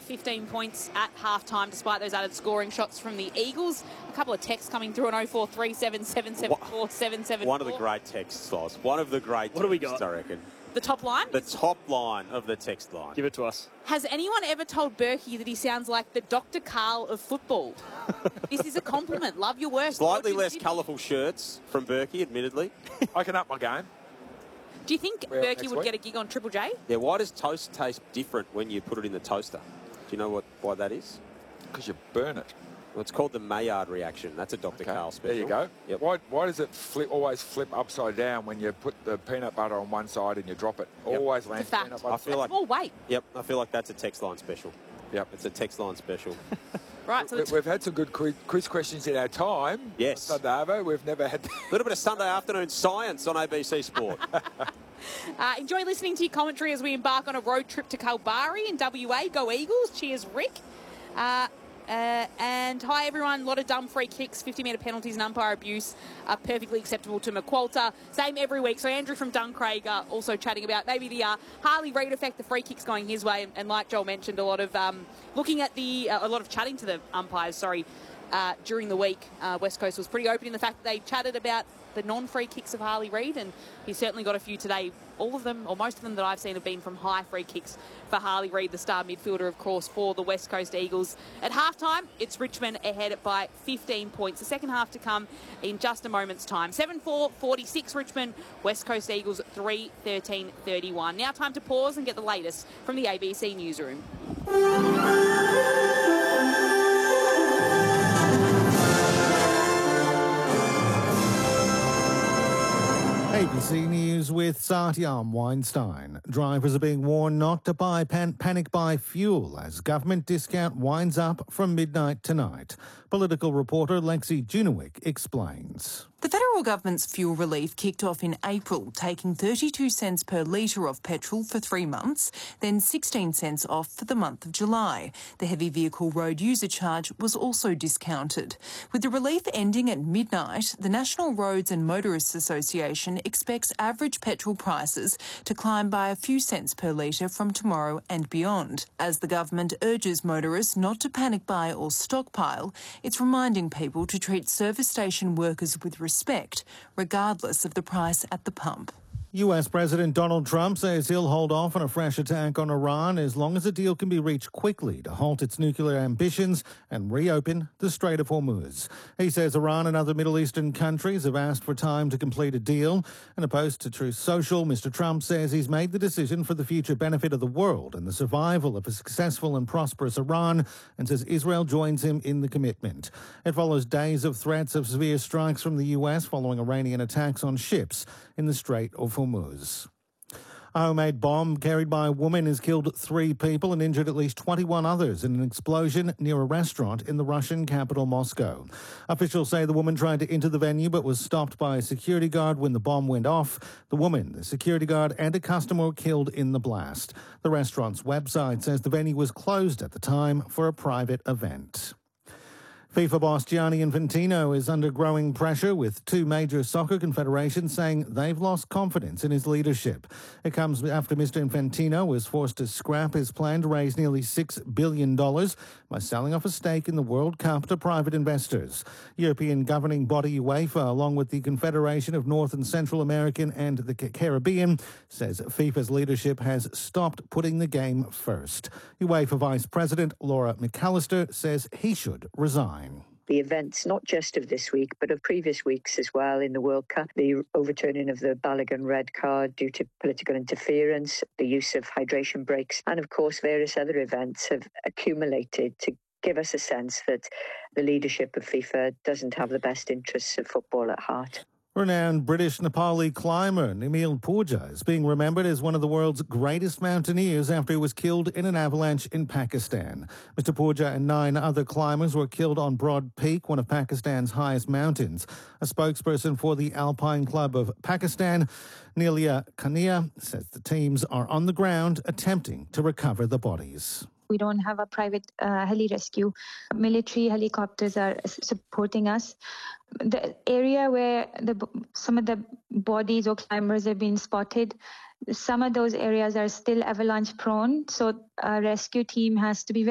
15 points at half-time despite those added scoring shots from the Eagles. A couple of texts coming through on 0437 774 774. One of the great texts, Loz. One of the great texts, What do we got? I reckon. The top line? The top line of the text line. Give it to us. Has anyone ever told Berkey that he sounds like the Dr. Carl of football? This is a compliment. Love your work. Slightly less colourful shirts from Berkey, admittedly. I can up my game. Do you think Well, Berkey next would week. get a gig on Triple J? Yeah, why does toast taste different when you put it in the toaster? Do you know why that is? Because you burn it. Well, it's called the Maillard reaction. That's a Dr. Carl special. There you go. Yep. Why does it always flip upside down when you put the peanut butter on one side and you drop it? Yep. Always It's a lands fact. peanut I butter. feel like, More weight. yep, I feel like that's a text line special. Yep. It's a text line special. Right, so We've had some good quiz questions in our time. Yes. Sunday Arvo. We've never had... A little bit of Sunday afternoon science on ABC Sport. enjoy listening to your commentary as we embark on a road trip to Kalbarri in WA. Go Eagles. Cheers, Rick. And hi, everyone. A lot of dumb free kicks, 50-metre penalties and umpire abuse are perfectly acceptable to McQualter. Same every week. So Andrew from Duncraig also chatting about maybe the Harley Reid effect, the free kicks going his way. And like Joel mentioned, a lot of looking at a lot of chatting to the umpires, during the week. West Coast was pretty open in the fact that they chatted about the non-free kicks of Harley Reid, and he certainly got a few today. All of them, or most of them that I've seen, have been from high free kicks for Harley Reid, the star midfielder, of course, for the West Coast Eagles. At halftime, it's Richmond ahead by 15 points. The second half to come in just a moment's time. 7-4, 46 Richmond, West Coast Eagles 3-13, 31. Now time to pause and get the latest from the ABC Newsroom. ABC News with Satyam Weinstein. Drivers are being warned not to panic buy fuel as government discount winds up from midnight tonight. Political reporter Lexi Junowick explains. The federal government's fuel relief kicked off in April, taking 32 cents per litre off petrol for 3 months, then 16 cents off for the month of July. The heavy vehicle road user charge was also discounted. With the relief ending at midnight, the National Roads and Motorists Association expects average petrol prices to climb by a few cents per litre from tomorrow and beyond. As the government urges motorists not to panic buy or stockpile, it's reminding people to treat service station workers with respect, regardless of the price at the pump. US President Donald Trump says he'll hold off on a fresh attack on Iran as long as a deal can be reached quickly to halt its nuclear ambitions and reopen the Strait of Hormuz. He says Iran and other Middle Eastern countries have asked for time to complete a deal. In a post to Truth Social, Mr. Trump says he's made the decision for the future benefit of the world and the survival of a successful and prosperous Iran, and says Israel joins him in the commitment. It follows days of threats of severe strikes from the US following Iranian attacks on ships in the Strait of Hormuz. A homemade bomb carried by a woman has killed 3 people and injured at least 21 others in an explosion near a restaurant in the Russian capital, Moscow. Officials say the woman tried to enter the venue but was stopped by a security guard when the bomb went off. The woman, the security guard, and a customer were killed in the blast. The restaurant's website says the venue was closed at the time for a private event. FIFA boss Gianni Infantino is under growing pressure, with 2 major soccer confederations saying they've lost confidence in his leadership. It comes after Mr. Infantino was forced to scrap his plan to raise nearly $6 billion by selling off a stake in the World Cup to private investors. European governing body UEFA, along with the Confederation of North and Central American and the Caribbean, says FIFA's leadership has stopped putting the game first. UEFA Vice President Laura McAllister says he should resign. The events, not just of this week, but of previous weeks as well in the World Cup, the overturning of the Balogun red card due to political interference, the use of hydration breaks, and of course various other events have accumulated to give us a sense that the leadership of FIFA doesn't have the best interests of football at heart. Renowned British Nepali climber Nimil Purja is being remembered as one of the world's greatest mountaineers after he was killed in an avalanche in Pakistan. Mr. Purja and 9 other climbers were killed on Broad Peak, one of Pakistan's highest mountains. A spokesperson for the Alpine Club of Pakistan, Nelia Kania, says the teams are on the ground attempting to recover the bodies. We don't have a private heli rescue. Military helicopters are supporting us. The area where some of the bodies or climbers have been spotted, some of those areas are still avalanche prone, so a rescue team has to be